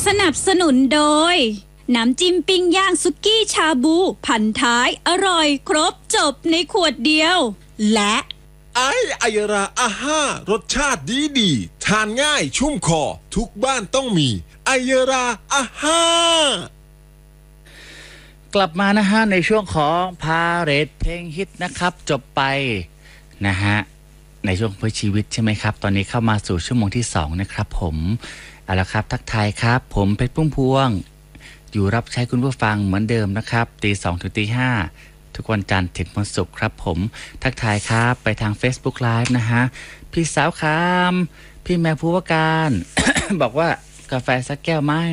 สนับสนุนโดยน้ำจิ้มปิ้งย่างสุกี้ชาบูพันท้ายอร่อยครบจบในขวดเดียวและไอยราอาห้ารสชาติดีทานง่ายชุ่มคอทุกบ้านต้องมีไอยราอาห้ากลับมานะฮะในช่วงของพาเรทเพลงฮิตนะครับจบไปนะฮะในช่วงเพื่อชีวิตใช่ไหมครับตอนนี้เข้ามาสู่ชั่วโมงที่2นะครับผมเอาละครับทักทายครับผมเพชรพุ่มพวงอยู่รับใช้คุณผู้ฟังเหมือนเดิมนะครับตี 2 ถึงตี 5ทุกวันจันทร์ถึงวันศุกร์ครับผมทักทายครับไปทาง Facebook Live นะฮะพี่สาวคามพี่แมวภูวการ บอกว่ากาแฟสักแก้วไหม